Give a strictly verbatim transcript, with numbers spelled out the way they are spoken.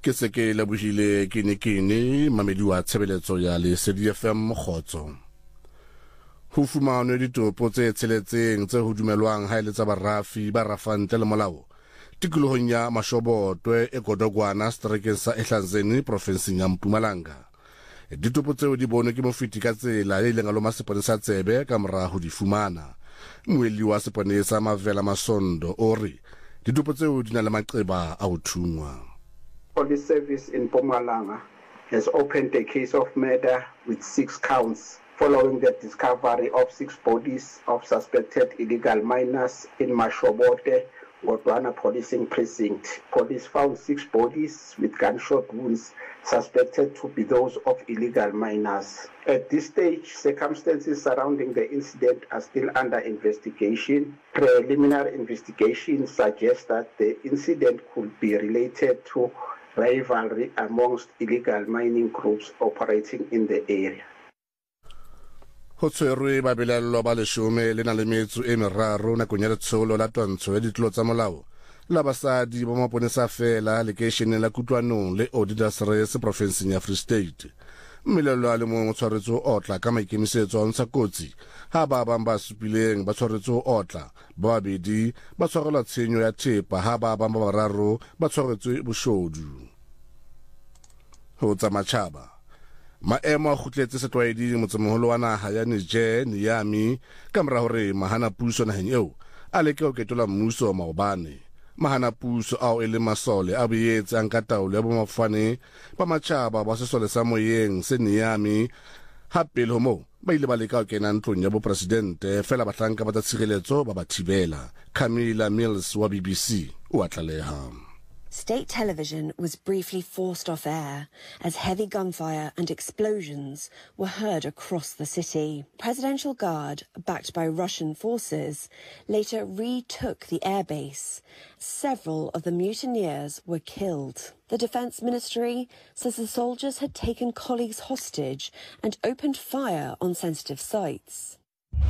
ke se ke lebohile ke ne ke ne mamedi wa tshebeletso ya Lesedi F M Mokgotso. Ho fumanwe ditopo tse tsheletseng tse ho dumelwang ha ile tsa barafi ba rafang ntle le molao tikolohong ya Mashobotwe e Godogwana seterekeng sa Ehlanzeni provinseng ya Mpumalanga. Ditopo tseo di bonwe ke mofeti ka tsela e ileng a loma seponesa tsebe ka mora ho di fumana. Moeli wa seponesa Mavela Masondo o re ditopo tseo di na le maqeba a ho thungwa. Police Service in Mpumalanga has opened a case of murder with six counts following the discovery of six bodies of suspected illegal miners in Mashobote, Godwana Policing Precinct. Police found six bodies with gunshot wounds suspected to be those of illegal miners. At this stage, circumstances surrounding the incident are still under investigation. Preliminary investigations suggest that the incident could be related to rivalry amongst illegal mining groups operating in the area. Ho tshwerwe ba belello ba leshome le na le metso e meraro nakong ya letsholo la twantsho ya ditlolo tsa molao la basadi ba maponesa fela lekeisheneng la Kutlwanong le Oudtshoorn provinseng ya Free State. Mmelelo a le mong o tshwaretse o otla ka maikemisetso a ntsha kotsi ha ba bang ba supileng ba tshwaretse o otla ba babedi ba tshwarelwa tshenyo ya thepa ha ba bang ba bararo ba tshwaretswe boshodu. Ho tsa matjhaba maemo a khutletse setwaedi motsemoholo wa naha ya Niger Niamey ka mora hore mahana puso naheng eo a leke ho ketola mmuso maobane. Mahana puso ao e le masole a boetse a nka taolo ya bomafane ba matjhaba ba sesole sa moyeng se Niamey ha pele ho moo ba ile ba leka ho kena ntlong ya bopresidente fela bahlanka ba tsa tshireletso ba ba thibela. Camilla Mills wa B B C o a tlaleha. State television was briefly forced off air as heavy gunfire and explosions were heard across the city. Presidential Guard, backed by Russian forces, later retook the airbase. Several of the mutineers were killed. The Defense Ministry says the soldiers had taken colleagues hostage and opened fire on sensitive sites.